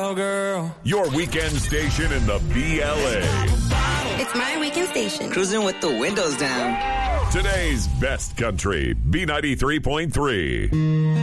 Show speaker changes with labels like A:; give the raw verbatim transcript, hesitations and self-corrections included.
A: girl.
B: Your weekend station in the B L A.
C: It's my weekend station.
D: Cruising with the windows down.
B: Today's best country, B ninety-three point three.